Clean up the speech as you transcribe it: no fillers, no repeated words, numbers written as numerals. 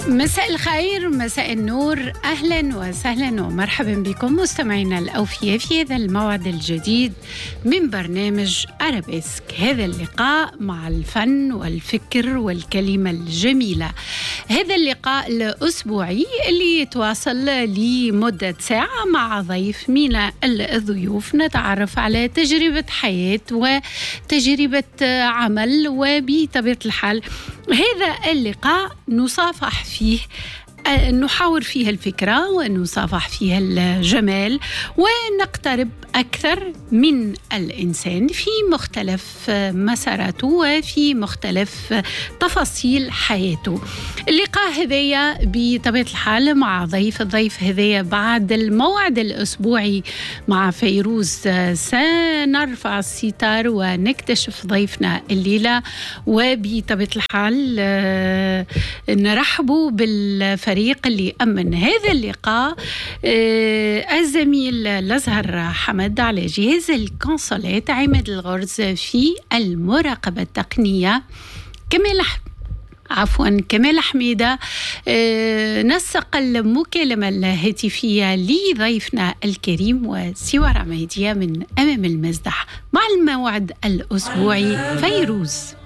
مساء الخير، مساء النور، أهلا وسهلا ومرحبا بكم مستمعينا الأوفياء في هذا الموعد الجديد من برنامج أرابيسك. هذا اللقاء مع الفن والفكر والكلمة الجميلة. هذا اللقاء الأسبوعي اللي يتواصل لمدة ساعة مع ضيف من الضيوف، نتعرف على تجربة حياة وتجربة عمل، وبطبيعة الحال هذا اللقاء نصافح فيه، نحاور فيها الفكرة ونصافح فيها الجمال، ونقترب أكثر من الإنسان في مختلف مساراته وفي مختلف تفاصيل حياته. اللقاء هذايا بطبيعة الحال مع الضيف هذايا بعد الموعد الأسبوعي مع فيروز سنرفع الستار ونكتشف ضيفنا الليلة، وبطبيعة الحال نرحبوا بالفريق اللي أمن هذا اللقاء، الزميل الأزهر حمد على جهاز الكونسولات، عماد الغرز في المراقبة التقنية، كمال حميدة نسق المكالمة الهاتفية لضيفنا الكريم، وسوار عميدية من أمام المزدح مع الموعد الأسبوعي فيروز.